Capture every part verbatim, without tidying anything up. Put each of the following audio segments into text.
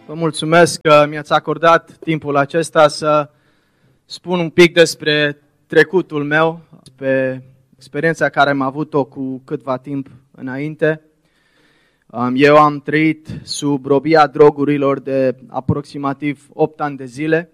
Vă mulțumesc că mi-ați acordat timpul acesta să spun un pic despre trecutul meu, despre experiența care am avut-o cu câtva timp înainte. Eu am trăit sub robia drogurilor de aproximativ opt ani de zile.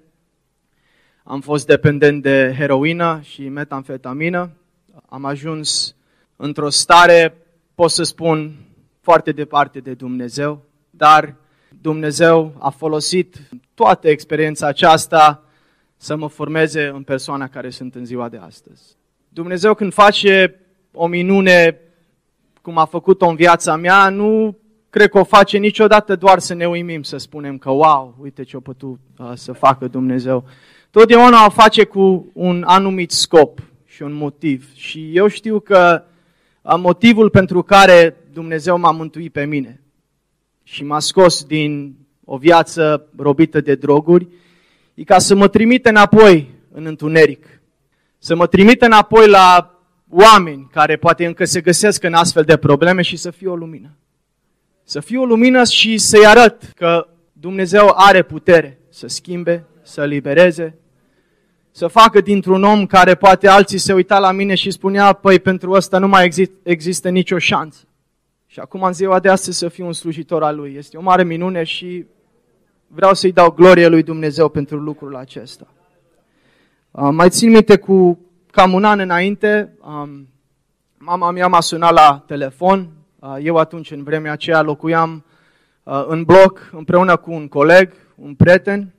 Am fost dependent de heroină și metamfetamină. Am ajuns într-o stare, pot să spun, foarte departe de Dumnezeu, dar Dumnezeu a folosit toată experiența aceasta să mă formeze în persoana care sunt în ziua de astăzi. Dumnezeu când face o minune, cum a făcut-o în viața mea, nu cred că o face niciodată doar să ne uimim, să spunem că wow, uite ce a putut uh, să facă Dumnezeu. Totdeauna o face cu un anumit scop și un motiv. Și eu știu că uh, motivul pentru care Dumnezeu m-a mântuit pe mine și m-a scos din o viață robită de droguri, e ca să mă trimite înapoi în întuneric. Să mă trimite înapoi la oameni care poate încă se găsesc în astfel de probleme și să fie o lumină. Să fie o lumină și să-i arăt că Dumnezeu are putere să schimbe, să libereze, să facă dintr-un om care poate alții se uita la mine și spunea, păi pentru ăsta nu mai exist, există nicio șansă. Și acum în ziua de astăzi să fiu un slujitor al Lui. Este o mare minune și vreau să-i dau glorie lui Dumnezeu pentru lucrul acesta. Uh, mai țin minte cu cam un an înainte, um, mama mea m-a sunat la telefon. Uh, eu atunci, în vremea aceea, locuiam uh, în bloc împreună cu un coleg, un prieten,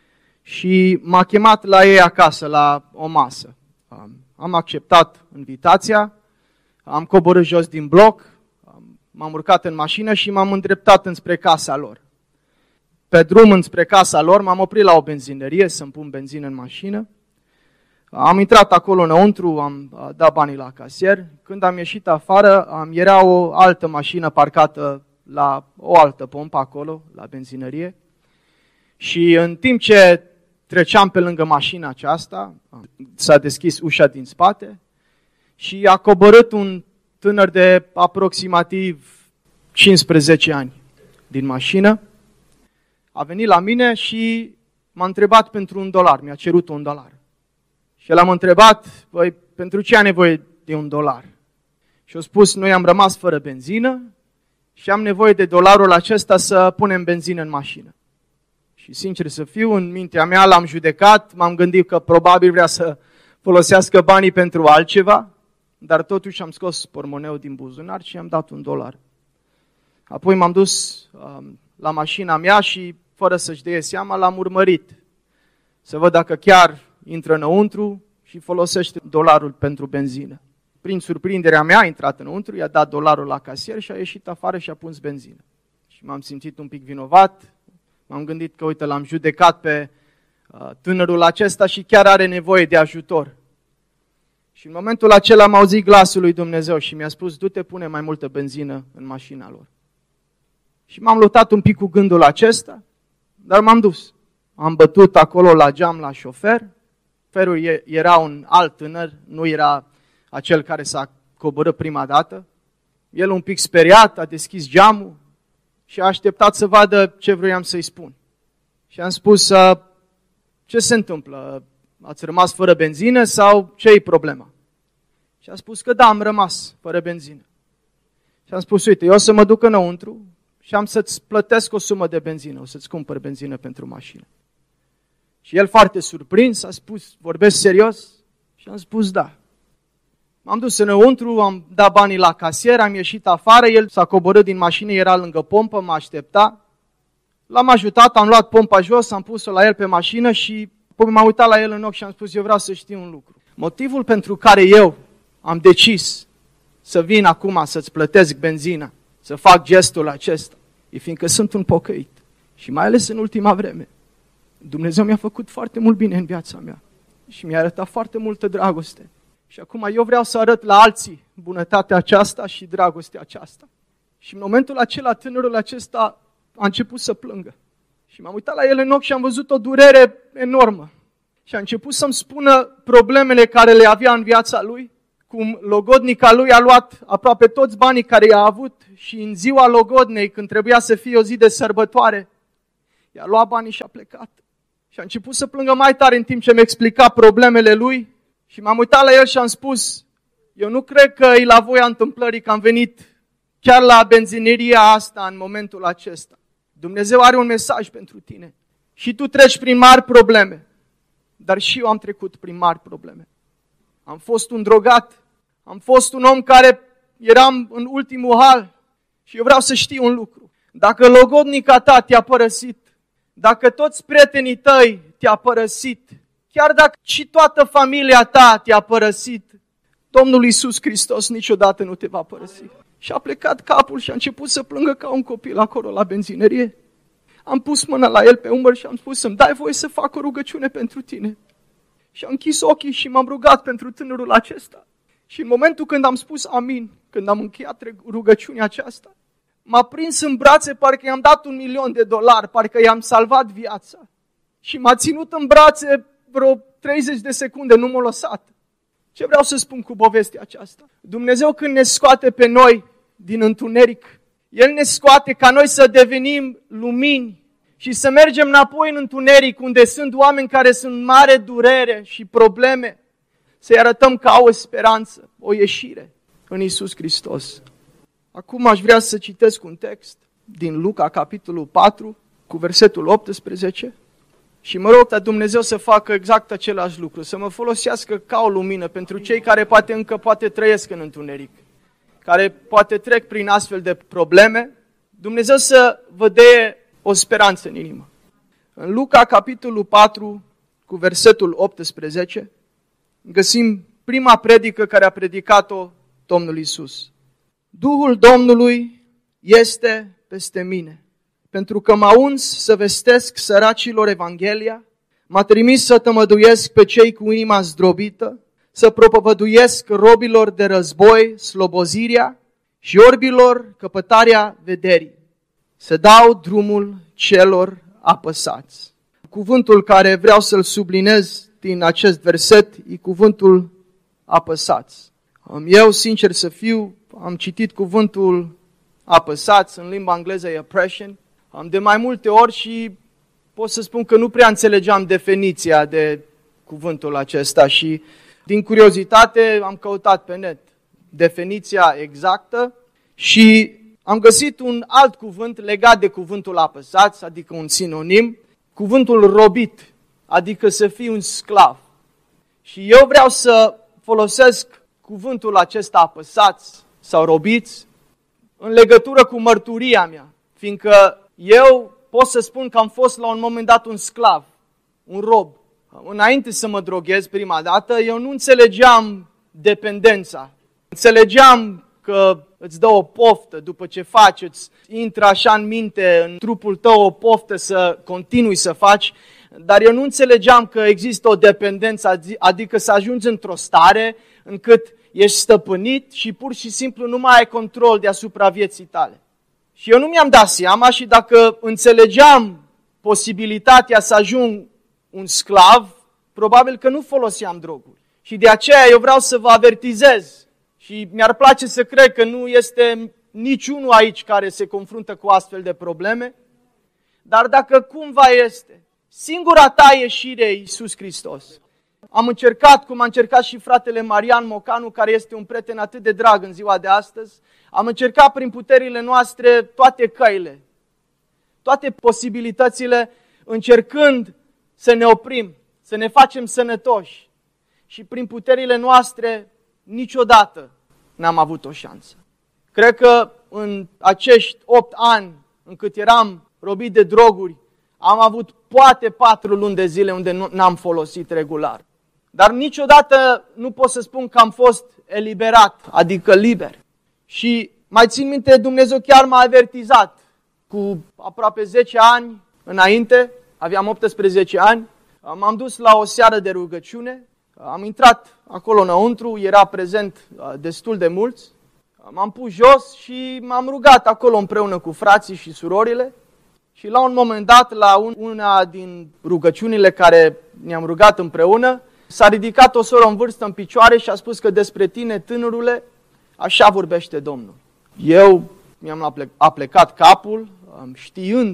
și m-a chemat la ei acasă, la o masă. Um, am acceptat invitația, am coborât jos din bloc, um, m-am urcat în mașină și m-am îndreptat înspre casa lor. Pe drum înspre casa lor m-am oprit la o benzinărie să-mi pun benzină în mașină. Am intrat acolo înăuntru, am dat banii la casier. Când am ieșit afară, era o altă mașină parcată la o altă pompă acolo, la benzinărie. Și în timp ce treceam pe lângă mașina aceasta, s-a deschis ușa din spate și a coborât un tânăr de aproximativ cincisprezece ani din mașină. A venit la mine și m-a întrebat pentru un dolar, mi-a cerut un dolar. Și el am întrebat, păi, pentru ce ai nevoie de un dolar? Și a spus, noi am rămas fără benzină și am nevoie de dolarul acesta să punem benzină în mașină. Și sincer să fiu, în mintea mea l-am judecat, m-am gândit că probabil vrea să folosească banii pentru altceva, dar totuși am scos portmoneul din buzunar și i-am dat un dolar. Apoi m-am dus um, la mașina mea și, fără să-și dea seama, l-am urmărit. Să văd dacă chiar intră înăuntru și folosește dolarul pentru benzină. Prin surprinderea mea a intrat înăuntru, i-a dat dolarul la casier și a ieșit afară și a pus benzină. Și m-am simțit un pic vinovat, m-am gândit că, uite, l-am judecat pe uh, tânărul acesta și chiar are nevoie de ajutor. Și în momentul acela am auzit glasul lui Dumnezeu și mi-a spus, du-te, pune mai multă benzină în mașina lor. Și m-am luptat un pic cu gândul acesta, dar m-am dus. Am bătut acolo la geam la șofer. Șoferul era un alt tânăr, nu era acel care s-a coborât prima dată. El un pic speriat a deschis geamul și a așteptat să vadă ce vroiam să-i spun. Și am spus, ce se întâmplă? Ați rămas fără benzină sau ce e problema? Și a spus că da, am rămas fără benzină. Și am spus, uite, eu o să mă duc înăuntru și am să-ți plătesc o sumă de benzină, o să-ți cumpăr benzină pentru mașină. Și el foarte surprins a spus, vorbesc serios? Și am spus da. M-am dus înăuntru, am dat banii la casier, am ieșit afară, el s-a coborât din mașină, era lângă pompă, mă aștepta. L-am ajutat, am luat pompa jos, am pus-o la el pe mașină și apoi m-am uitat la el în ochi și am spus, eu vreau să știu un lucru. Motivul pentru care eu am decis să vin acum să-ți plătesc benzina, să fac gestul acesta, e fiindcă sunt un pocăit. Și mai ales în ultima vreme, Dumnezeu mi-a făcut foarte mult bine în viața mea și mi-a arătat foarte multă dragoste. Și acum eu vreau să arăt la alții bunătatea aceasta și dragostea aceasta. Și în momentul acela, tânărul acesta a început să plângă. Și m-am uitat la el în ochi și am văzut o durere enormă. Și a început să-mi spună problemele care le avea în viața lui, cum logodnica lui a luat aproape toți banii care i-a avut și în ziua logodnei, când trebuia să fie o zi de sărbătoare, I-a luat banii și a plecat. Și a început să plângă mai tare în timp ce mi explica problemele lui și m-am uitat la el și am spus, eu nu cred că e la voia întâmplării că am venit chiar la benzineria asta în momentul acesta. Dumnezeu are un mesaj pentru tine. Și tu treci prin mari probleme, dar și eu am trecut prin mari probleme. Am fost un drogat, am fost un om care eram în ultimul hal și eu vreau să știu un lucru. Dacă logodnica ta te-a părăsit, dacă toți prietenii tăi te-a părăsit, chiar dacă și toată familia ta te-a părăsit, Domnul Iisus Hristos niciodată nu te va părăsi. Și a plecat capul și a început să plângă ca un copil acolo la benzinerie. Am pus mâna la el pe umăr și am spus să-mi dai voie să fac o rugăciune pentru tine. Și am închis ochii și m-am rugat pentru tânărul acesta. Și în momentul când am spus amin, când am încheiat rugăciunea aceasta, m-a prins în brațe, parcă i-am dat un milion de dolari, parcă i-am salvat viața. Și m-a ținut în brațe vreo treizeci de secunde, nu m-a lăsat. Ce vreau să spun cu povestea aceasta? Dumnezeu când ne scoate pe noi din întuneric, El ne scoate ca noi să devenim lumini și să mergem înapoi în întuneric, unde sunt oameni care sunt în mare durere și probleme, să-i arătăm că au o speranță, o ieșire în Iisus Hristos. Acum aș vrea să citesc un text din Luca, capitolul patru, cu versetul optsprezece. Și mă rog ca Dumnezeu să facă exact același lucru, să mă folosească ca o lumină pentru cei care poate încă poate trăiesc în întuneric, care poate trec prin astfel de probleme. Dumnezeu să vă dea o speranță în inimă. În Luca, capitolul patru, cu versetul optsprezece, găsim prima predică care a predicat-o Domnul Iisus. Duhul Domnului este peste mine, pentru că m-a uns să vestesc săracilor Evanghelia, m-a trimis să tămăduiesc pe cei cu inima zdrobită, să propovăduiesc robilor de război slobozirea și orbilor căpătarea vederii, să dau drumul celor apăsați. Cuvântul care vreau să-l sublinez din acest verset e cuvântul apăsați. Eu, sincer să fiu, am citit cuvântul apăsați, în limba engleză e oppression, am de mai multe ori și pot să spun că nu prea înțelegeam definiția de cuvântul acesta și din curiozitate am căutat pe net definiția exactă și am găsit un alt cuvânt legat de cuvântul apăsați, adică un sinonim, cuvântul robit, adică să fii un sclav. Și eu vreau să folosesc cuvântul acesta apăsați sau robiți în legătură cu mărturia mea, fiindcă eu pot să spun că am fost la un moment dat un sclav, un rob. Înainte să mă droghez prima dată, eu nu înțelegeam dependența. Înțelegeam că îți dă o poftă după ce faci, îți intră așa în minte, în trupul tău o poftă să continui să faci, dar eu nu înțelegeam că există o dependență, adică să ajungi într-o stare încât ești stăpânit și pur și simplu nu mai ai control deasupra vieții tale. Și eu nu mi-am dat seama și dacă înțelegeam posibilitatea să ajung un sclav, probabil că nu foloseam droguri. Și de aceea eu vreau să vă avertizez și mi-ar place să cred că nu este niciunul aici care se confruntă cu astfel de probleme, dar dacă cumva este, singura ta ieșire e Iisus Hristos. Am încercat, cum a încercat și fratele Marian Mocanu, care este un prieten atât de drag în ziua de astăzi, am încercat prin puterile noastre toate căile, toate posibilitățile, încercând să ne oprim, să ne facem sănătoși. Și prin puterile noastre niciodată n-am avut o șansă. Cred că în acești opt ani în cât eram robit de droguri, am avut poate patru luni de zile unde nu n-am folosit regular. Dar niciodată nu pot să spun că am fost eliberat, adică liber. Și mai țin minte, Dumnezeu chiar m-a avertizat cu aproape zece ani înainte, aveam optsprezece ani, m-am dus la o seară de rugăciune, am intrat acolo înăuntru, era prezent destul de mulți, m-am pus jos și m-am rugat acolo împreună cu frații și surorile și la un moment dat, la una din rugăciunile care ne-am rugat împreună, s-a ridicat o soră în vârstă în picioare și a spus că despre tine, tânărule, așa vorbește Domnul. Eu mi-am aplecat capul, știind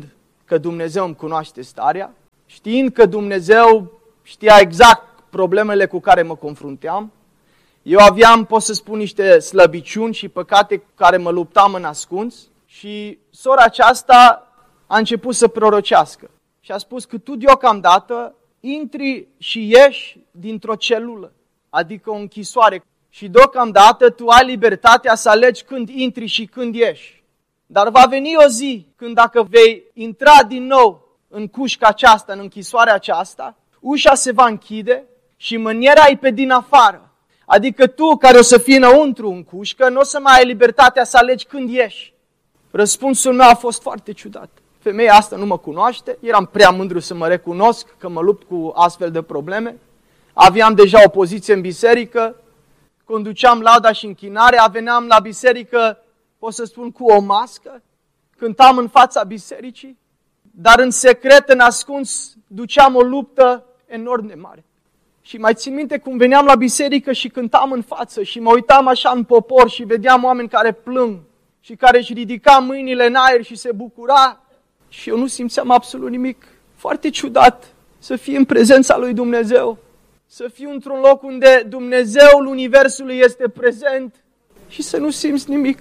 că Dumnezeu îmi cunoaște starea, știind că Dumnezeu știa exact problemele cu care mă confrunteam. Eu aveam, pot să spun, niște slăbiciuni și păcate cu care mă luptam în ascuns și sora aceasta a început să prorocească și a spus că tu deocamdată intri și ieși dintr-o celulă, adică o închisoare, și deocamdată tu ai libertatea să alegi când intri și când ieși. Dar va veni o zi când dacă vei intra din nou în cușca aceasta, în închisoarea aceasta, ușa se va închide și mâniera e pe din afară. Adică tu, care o să fii înăuntru în cușcă, nu o să mai ai libertatea să alegi când ieși. Răspunsul meu a fost foarte ciudat. Femeia asta nu mă cunoaște, eram prea mândru să mă recunosc că mă lupt cu astfel de probleme. Aveam deja o poziție în biserică, conduceam lauda și închinarea, veneam la biserică, pot să spun, cu o mască, cântam în fața bisericii, dar în secret, în ascuns, duceam o luptă enorm de mare. Și mai țin minte cum veneam la biserică și cântam în față și mă uitam așa în popor și vedeam oameni care plâng și care își ridica mâinile în aer și se bucura și eu nu simțeam absolut nimic. Foarte ciudat să fii în prezența lui Dumnezeu, să fiu într-un loc unde Dumnezeul Universului este prezent și să nu simți nimic.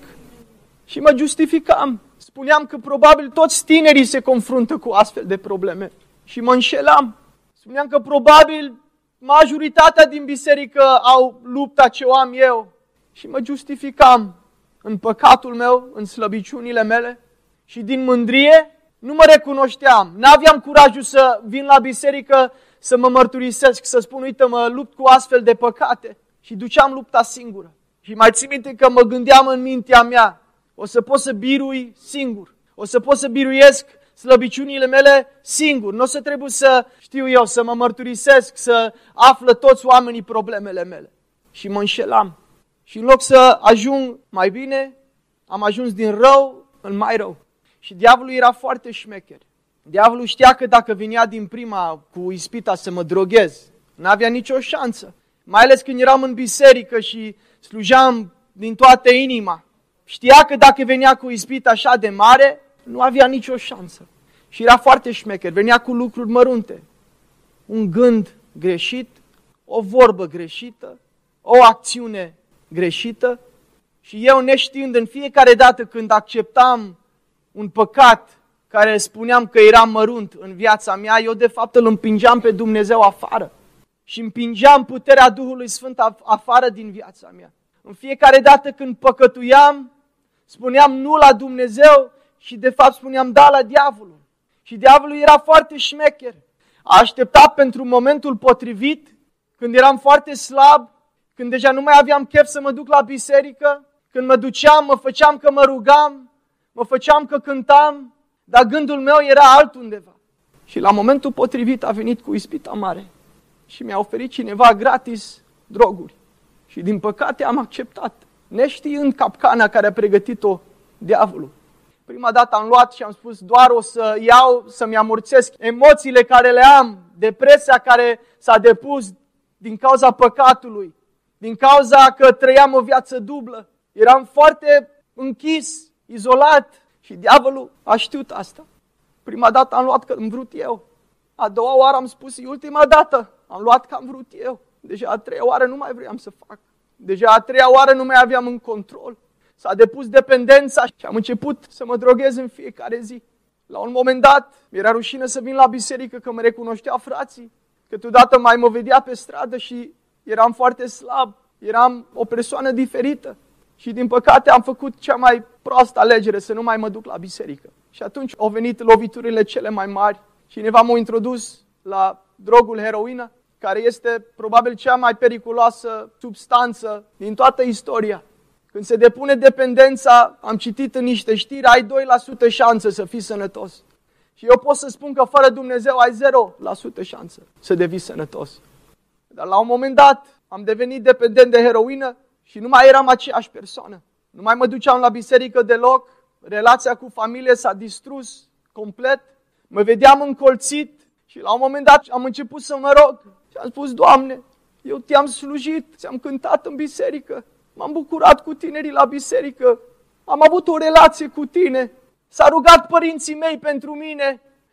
Și mă justificam. Spuneam că probabil toți tinerii se confruntă cu astfel de probleme și mă înșelam. Spuneam că probabil majoritatea din biserică au lupta ce o am eu și mă justificam în păcatul meu, în slăbiciunile mele și din mândrie nu mă recunoșteam. N-aveam curajul să vin la biserică să mă mărturisesc, să spun, uite, mă lupt cu astfel de păcate și duceam lupta singură. Și mai țin minte că mă gândeam în mintea mea, o să pot să birui singur, o să pot să biruiesc slăbiciunile mele singur, nu o să trebuie să știu eu, să mă mărturisesc, să află toți oamenii problemele mele. Și mă înșelam. Și în loc să ajung mai bine, am ajuns din rău în mai rău. Și diavolul era foarte șmecher. Diavolul știa că dacă venea din prima cu ispita să mă droghez, n-avea nicio șansă. Mai ales când eram în biserică și slujeam din toată inima. Știa că dacă venea cu ispita așa de mare, nu avea nicio șansă. Și era foarte șmecher. Venea cu lucruri mărunte. Un gând greșit, o vorbă greșită, o acțiune greșită. Și eu, neștiind, în fiecare dată când acceptam un păcat care spuneam că era mărunt în viața mea, eu de fapt îl împingeam pe Dumnezeu afară. Și împingeam puterea Duhului Sfânt afară din viața mea. În fiecare dată când păcătuiam, spuneam nu la Dumnezeu și de fapt spuneam da la diavolul. Și diavolul era foarte șmecher. A așteptat pentru momentul potrivit, când eram foarte slab, când deja nu mai aveam chef să mă duc la biserică, când mă duceam, mă făceam că mă rugam, mă făceam că cântam, dar gândul meu era altundeva. Și la momentul potrivit a venit cu ispita mare și mi-a oferit cineva gratis droguri. Și din păcate am acceptat, neștiind capcana care a pregătit-o diavolul. Prima dată am luat și am spus doar o să iau, să-mi amorțesc emoțiile care le am, depresia care s-a depus din cauza păcatului, din cauza că trăiam o viață dublă. Eram foarte închis, izolat și diavolul a știut asta. Prima dată am luat că am vrut eu. A doua oară am spus, e ultima dată, am luat că am vrut eu. Deja a treia oară nu mai vreau să fac. Deja a treia oară nu mai aveam în control. S-a depus dependența și am început să mă droghez în fiecare zi. La un moment dat, mi-era rușine să vin la biserică că mă recunoștea frații. Câteodată mai mă vedea pe stradă și eram foarte slab. Eram o persoană diferită. Și din păcate am făcut cea mai proastă alegere să nu mai mă duc la biserică. Și atunci au venit loviturile cele mai mari. Cineva m-a introdus la drogul heroină, care este probabil cea mai periculoasă substanță din toată istoria. Când se depune dependența, am citit în niște știri, ai doi la sută șanță să fii sănătos. Și eu pot să spun că fără Dumnezeu ai zero la sută șanță să devii sănătos. Dar la un moment dat am devenit dependent de heroină și nu mai eram aceeași persoană. Nu mai mă duceam la biserică deloc, relația cu familie s-a distrus complet, mă vedeam încolțit și la un moment dat am început să mă rog și am spus, Doamne, eu te-am slujit, ți-am cântat în biserică, m-am bucurat cu tinerii la biserică, am avut o relație cu tine, s-a rugat părinții mei pentru mine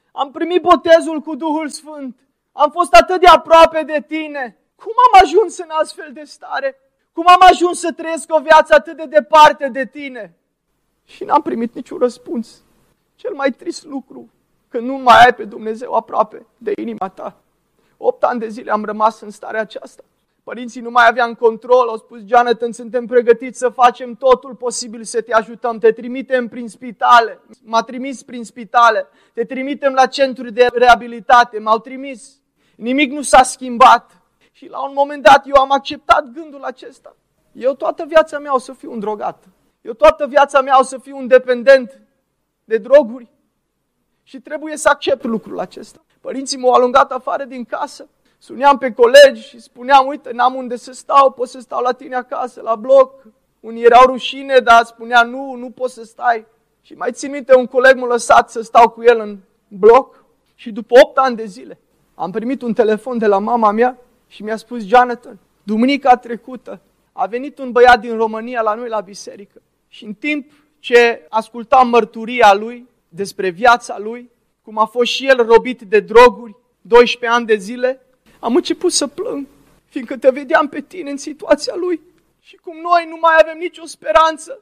Am primit botezul cu Duhul Sfânt. Am fost atât de aproape de tine. Cum am ajuns în astfel de stare? Cum am ajuns să trăiesc o viață atât de departe de tine? Și n-am primit niciun răspuns. Cel mai trist lucru, că nu mai ai pe Dumnezeu aproape de inima ta. Opt ani de zile am rămas în starea aceasta. Părinții nu mai aveam control, au spus, Jonathan, suntem pregătiți să facem totul posibil să te ajutăm, te trimitem prin spitale, m-a trimis prin spitale, te trimitem la centuri de reabilitate, m-au trimis. Nimic nu s-a schimbat. Și la un moment dat eu am acceptat gândul acesta. Eu toată viața mea o să fiu un drogat. Eu toată viața mea o să fiu un dependent de droguri. Și trebuie să accept lucrul acesta. Părinții m-au alungat afară din casă. Suneam pe colegi și spuneam, uite, n-am unde să stau, pot să stau la tine acasă, la bloc. Unii erau rușine, dar spunea, nu, nu poți să stai. Și mai țin minte, un coleg m-a lăsat să stau cu el în bloc. Și după opt ani de zile am primit un telefon de la mama mea și mi-a spus, Jonathan, duminica trecută a venit un băiat din România la noi la biserică. Și în timp ce ascultam mărturia lui despre viața lui, cum a fost și el robit de droguri, doisprezece ani de zile, am început să plâng, fiindcă te vedeam pe tine în situația lui. Și cum noi nu mai avem nicio speranță,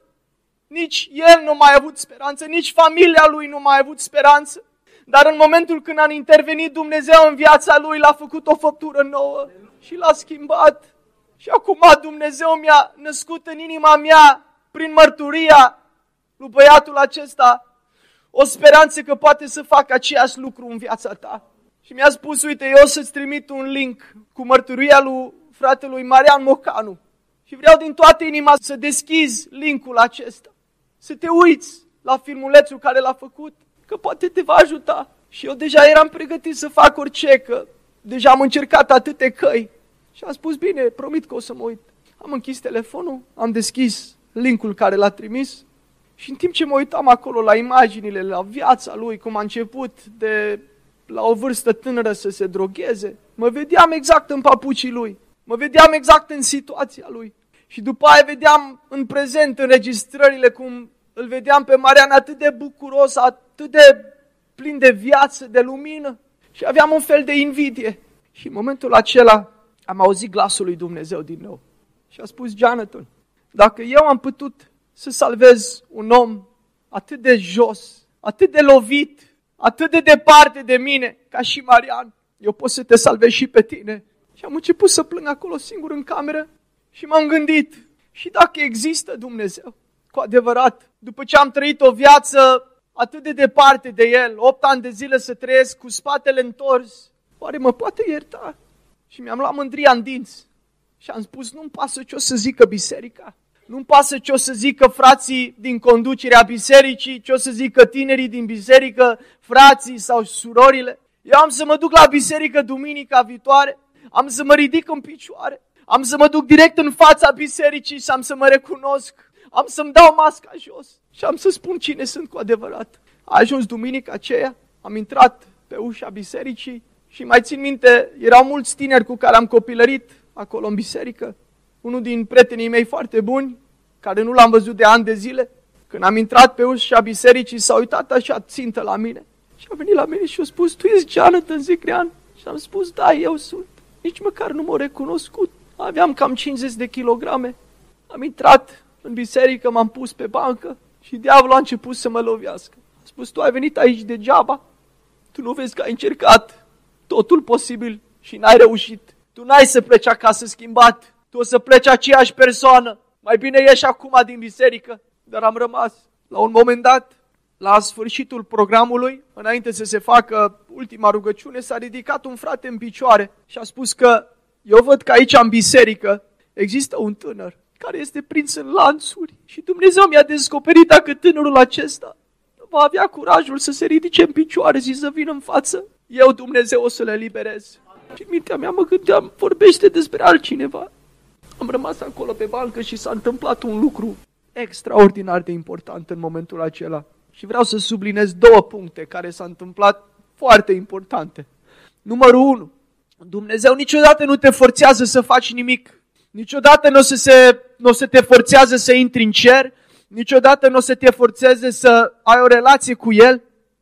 nici el nu mai a avut speranță, nici familia lui nu mai a avut speranță. Dar în momentul când a intervenit Dumnezeu în viața lui, l-a făcut o făptură nouă și l-a schimbat. Și acum Dumnezeu mi-a născut în inima mea, prin mărturia lui băiatul acesta, o speranță că poate să facă aceeași lucru în viața ta. Și mi-a spus, uite, eu o să-ți trimit un link cu mărturia lui fratelui Marian Mocanu. Și vreau din toată inima să deschizi linkul acesta. Să te uiți la filmulețul care l-a făcut, că poate te va ajuta. Și eu deja eram pregătit să fac orice, că deja am încercat atâtea căi. Și am spus, bine, promit că o să mă uit. Am închis telefonul, am deschis linkul care l-a trimis și în timp ce mă uitam acolo la imaginile, la viața lui, cum a început de la o vârstă tânără să se drogheze, mă vedeam exact în papucii lui, mă vedeam exact în situația lui. Și după aia vedeam în prezent înregistrările cum îl vedeam pe Marian atât de bucuros, atât de plin de viață, de lumină și aveam un fel de invidie. Și în momentul acela am auzit glasul lui Dumnezeu din nou și a spus, Jonathan, dacă eu am putut să salvez un om atât de jos, atât de lovit, atât de departe de mine, ca și Marian, eu pot să te salvez și pe tine. Și am început să plâng acolo singur în cameră și m-am gândit, și dacă există Dumnezeu, cu adevărat, după ce am trăit o viață atât de departe de El, opt ani de zile să trăiesc cu spatele întors, oare mă poate ierta? Și mi-am luat mândria în dinți și am spus, nu-mi pasă ce o să zică biserica, nu-mi pasă ce o să zică frații din conducerea bisericii, ce o să zică tinerii din biserică, frații sau surorile. Eu am să mă duc la biserică duminica viitoare, am să mă ridic în picioare, am să mă duc direct în fața bisericii și am să mă recunosc, am să-mi dau masca jos și am să spun cine sunt cu adevărat. A ajuns duminica aceea, am intrat pe ușa bisericii și mai țin minte, erau mulți tineri cu care am copilărit acolo în biserică. Unul din prietenii mei foarte buni, care nu l-am văzut de ani de zile, când am intrat pe ușa bisericii, s-a uitat așa țintă la mine și a venit la mine și a spus, tu ești Jonathan Zicrean? Și am spus, da, eu sunt. Nici măcar nu m-a recunoscut. Aveam cam cincizeci de kilograme. Am intrat în biserică, m-am pus pe bancă și diavolul a început să mă lovească. A spus, tu ai venit aici degeaba? Tu nu vezi că ai încercat totul posibil și n-ai reușit. Tu n-ai să pleci acasă schimbat. Tu o să pleci aceeași persoană. Mai bine ieși acum din biserică. Dar am rămas. La un moment dat, la sfârșitul programului, înainte să se facă ultima rugăciune, s-a ridicat un frate în picioare și a spus că eu văd că aici în biserică există un tânăr care este prins în lanțuri și Dumnezeu mi-a descoperit dacă tânărul acesta va avea curajul să se ridice în picioare și să vină în față, eu, Dumnezeu, o să le eliberez. Și în mintea mea mă gândeam, vorbește despre altcineva. Am rămas acolo pe bancă și s-a întâmplat un lucru extraordinar de important în momentul acela. Și vreau să subliniez două puncte care s-au întâmplat foarte importante. Numărul unu, Dumnezeu niciodată nu te forțează să faci nimic. Niciodată nu o să, se, nu o să te forțează să intri în cer. Niciodată nu o să te forțeze să ai o relație cu El.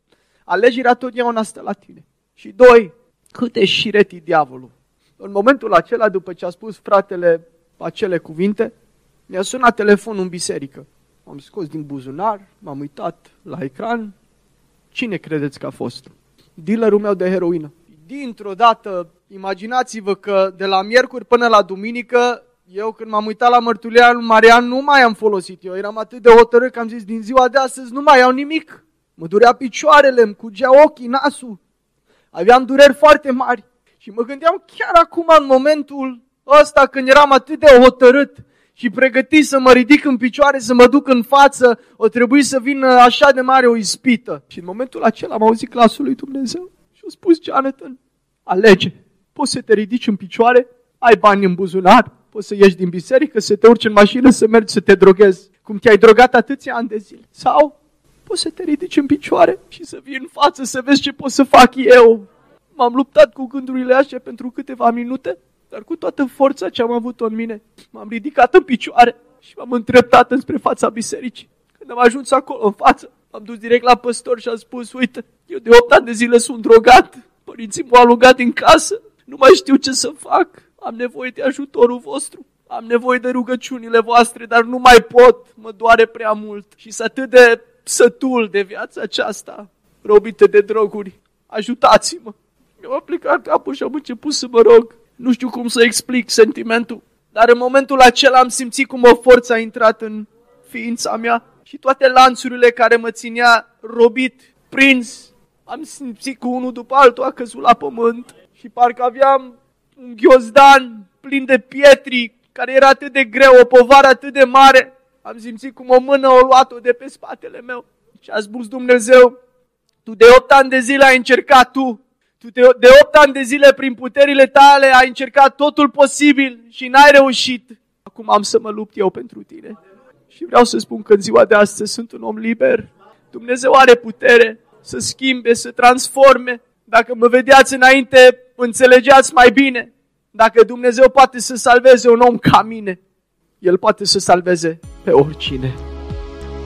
alegerea totdeauna stă la tine. Și doi, cât de șiret e diavolul. În momentul acela, după ce a spus fratele acele cuvinte, mi-a sunat telefonul în biserică. M-am scos din buzunar, m-am uitat la ecran. Cine credeți că a fost? Dealerul meu de heroină. Dintr-o dată, imaginați-vă că de la miercuri până la duminică, eu când m-am uitat la mărturia lui Marian, nu mai am folosit. Eu eram atât de hotărât că am zis, din ziua de astăzi nu mai iau nimic. Mă durea picioarele, îmi cugea ochii, nasul. Aveam dureri foarte mari. Și mă gândeam chiar acum, în momentul ăsta, când eram atât de hotărât și pregătit să mă ridic în picioare, să mă duc în față, o trebuie să vină așa de mare o ispită. Și în momentul acela am auzit glasul lui Dumnezeu și a spus, Jonathan, alege. Poți să te ridici în picioare, ai bani în buzunar, poți să ieși din biserică, să te urci în mașină, să mergi să te droghezi, cum te-ai drogat atâția ani de zile. Sau poți să te ridici în picioare și să vii în față, să vezi ce pot să fac eu. M-am luptat cu gândurile astea pentru câteva minute, dar cu toată forța ce am avut-o în mine, m-am ridicat în picioare și m-am îndreptat înspre fața bisericii. Când am ajuns acolo în față, m-am dus direct la păstor și am spus, uite, eu de opt ani de zile sunt drogat, părinții m-au alungat din casă, nu mai știu ce să fac, am nevoie de ajutorul vostru, am nevoie de rugăciunile voastre, dar nu mai pot, mă doare prea mult și sunt atât de sătul de viața aceasta, robită de droguri, ajutați-mă. Mi-am aplicat capul și am început să mă rog. Nu știu cum să explic sentimentul, dar în momentul acela am simțit cum o forță a intrat în ființa mea și toate lanțurile care mă ținea robit, prins, am simțit că unul după altul a căzut la pământ și parcă aveam un ghiozdan plin de pietri care era atât de greu, o povară atât de mare. Am simțit cum o mână o luat-o de pe spatele meu și a spus, Dumnezeu, tu de opt ani de zile ai încercat tu, tu de, de opt ani de zile prin puterile tale ai încercat totul posibil și n-ai reușit. Acum am să mă lupt eu pentru tine. Și vreau să spun că în ziua de astăzi sunt un om liber. Dumnezeu are putere să schimbe, să transforme. Dacă mă vedeați înainte, înțelegeați mai bine. Dacă Dumnezeu poate să salveze un om ca mine, El poate să salveze pe oricine.